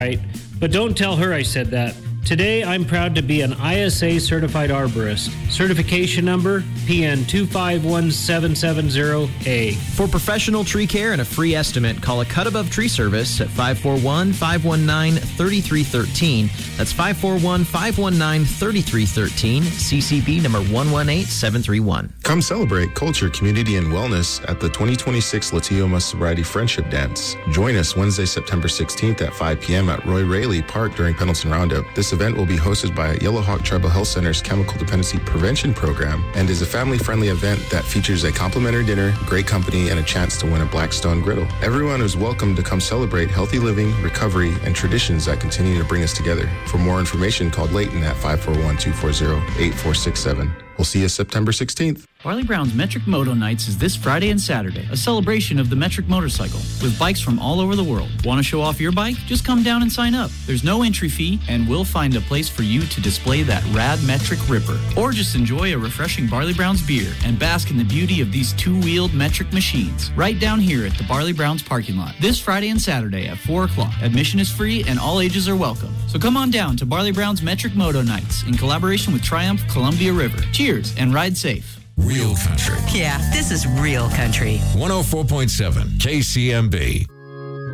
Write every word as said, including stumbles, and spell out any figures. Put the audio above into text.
right, but don't tell her I said that. Today, I'm proud to be an I S A certified arborist. Certification number P N two five one seven seven zero A. For professional tree care and a free estimate, call a Cut Above Tree Service at five four one, five one nine, three three one three. That's five four one, five one nine, three three one three. C C B number one one eight seven three one. Come celebrate culture, community, and wellness at the twenty twenty-six Latioma Sobriety Friendship Dance. Join us Wednesday, September sixteenth at five p.m. at Roy Raley Park during Pendleton Roundup. This event will be hosted by Yellowhawk Tribal Health Center's Chemical Dependency Prevention Program and is a family-friendly event that features a complimentary dinner, great company, and a chance to win a Blackstone griddle. Everyone is welcome to come celebrate healthy living, recovery, and traditions that continue to bring us together. For more information, call Leighton at five four one, two four zero, eight four six seven. We'll see you September sixteenth. Barley Brown's Metric Moto Nights is this Friday and Saturday, a celebration of the metric motorcycle with bikes from all over the world. Want to show off your bike? Just come down and sign up. There's no entry fee, and we'll find a place for you to display that rad metric ripper. Or just enjoy a refreshing Barley Brown's beer and bask in the beauty of these two-wheeled metric machines right down here at the Barley Brown's parking lot. This Friday and Saturday at four o'clock. Admission is free and all ages are welcome. So come on down to Barley Brown's Metric Moto Nights in collaboration with Triumph Columbia River. Cheers and ride safe. Real country. Yeah, this is real country. one oh four point seven K C M B.